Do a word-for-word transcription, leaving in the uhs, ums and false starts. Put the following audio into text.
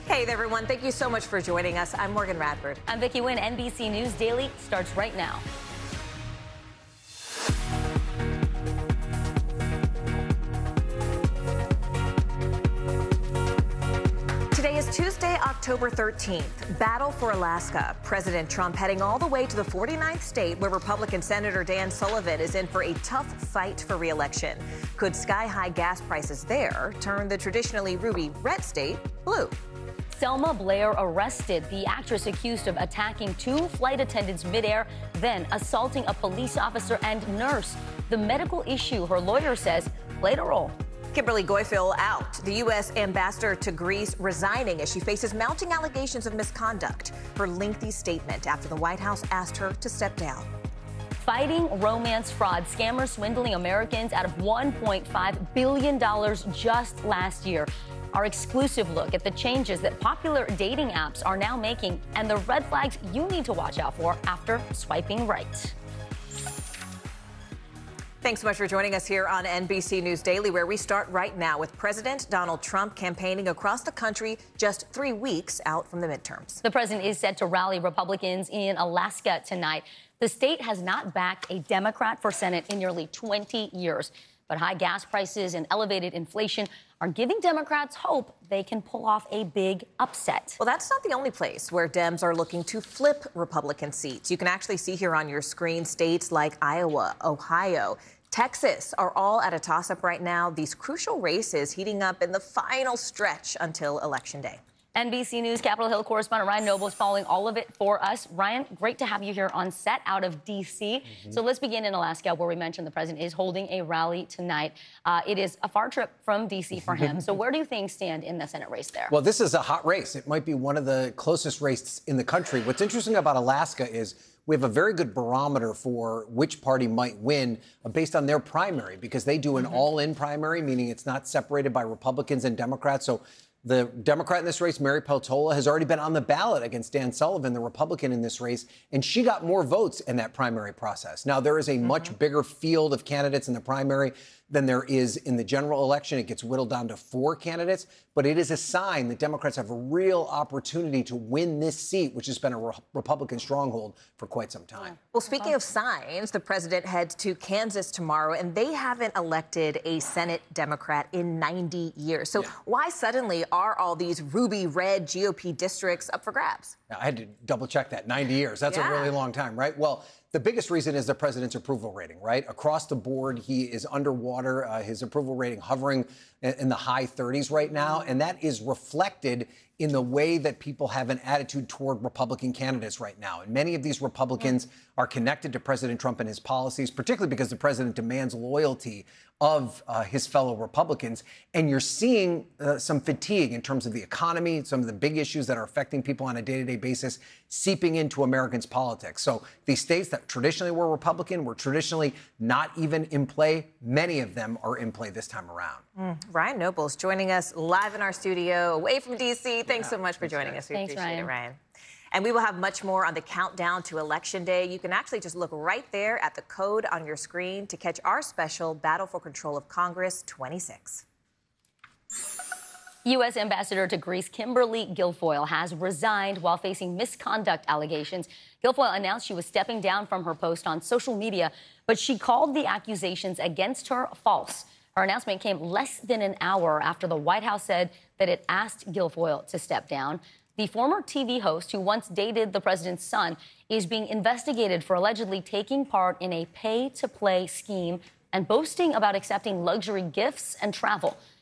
Hey there, everyone. Thank you so much for joining us. I'm Morgan Radford. I'm Vicki Nguyen. N B C News Daily starts right now. Today is Tuesday, October thirteenth. Battle for Alaska. President Trump heading all the way to the forty-ninth state where Republican Senator Dan Sullivan is in for a tough fight for re-election. Could sky-high gas prices there turn the traditionally ruby red state blue? Selma Blair arrested, the actress accused of attacking two flight attendants midair, then assaulting a police officer and nurse. The medical issue, her lawyer says, played a role. Kimberly Guilfoyle out. The U S ambassador to Greece resigning as she faces mounting allegations of misconduct. Her lengthy statement after the White House asked her to step down. Fighting romance fraud, scammers swindling Americans out of one point five billion dollars just last year. Our exclusive look at the changes that popular dating apps are now making and the red flags you need to watch out for after swiping right. Thanks so much for joining us here on N B C News Daily, where we start right now with President Donald Trump campaigning across the country just three weeks out from the midterms. The president is set to rally Republicans in Alaska tonight. The state has not backed a Democrat for Senate in nearly twenty years. But high gas prices and elevated inflation are giving Democrats hope they can pull off a big upset. Well, that's not the only place where Dems are looking to flip Republican seats. You can actually see here on your screen states like Iowa, Ohio, Texas are all at a toss-up right now. These crucial races heating up in the final stretch until Election Day. N B C News Capitol Hill correspondent Ryan Noble is following all of it for us. Ryan, great to have you here on set out of D C. Mm-hmm. So let's begin in Alaska, where we mentioned the president is holding a rally tonight. Uh, it is a far trip from D C for him. So where do things stand in the Senate race there? Well, this is a hot race. It might be one of the closest races in the country. What's interesting about Alaska is we have a very good barometer for which party might win based on their primary, because they do an mm-hmm. all-in primary, meaning it's not separated by Republicans and Democrats. So the Democrat in this race, Mary Peltola, has already been on the ballot against Dan Sullivan, the Republican in this race, and she got more votes in that primary process. Now, there is a mm-hmm. much bigger field of candidates in the primary than there is in the general election. It gets whittled down to four candidates, but it is a sign that Democrats have a real opportunity to win this seat, which has been a re- Republican stronghold for quite some time. Well, speaking of signs, the president heads to Kansas tomorrow, and they haven't elected a Senate Democrat in ninety years. So yeah. why suddenly are all these ruby red G O P districts up for grabs? I had to double check that. ninety years. That's yeah. a really long time, right? Well, the biggest reason is the president's approval rating, right? Across the board, he is underwater. Uh, his approval rating hovering in, in the high thirties right now. And that is reflected in the way that people have an attitude toward Republican candidates right now. And many of these Republicans mm. are connected to President Trump and his policies, particularly because the president demands loyalty of uh, his fellow Republicans. And you're seeing uh, some fatigue in terms of the economy, some of the big issues that are affecting people on a day-to-day basis seeping into Americans' politics. So these states that traditionally were Republican were traditionally not even in play. Many of them are in play this time around. Mm. Ryan Noble is joining us live in our studio away from D C. Thanks yeah, so much for joining us. We Thanks, appreciate Ryan. it, Ryan. And we will have much more on the countdown to Election Day. You can actually just look right there at the code on your screen to catch our special Battle for Control of Congress twenty-six. U S Ambassador to Greece Kimberly Guilfoyle has resigned while facing misconduct allegations. Guilfoyle announced she was stepping down from her post on social media, but she called the accusations against her false. Her announcement came less than an hour after the White House said that it asked Guilfoyle to step down. The former T V host, who once dated the president's son, is being investigated for allegedly taking part in a pay-to-play scheme and boasting about accepting luxury gifts and travel.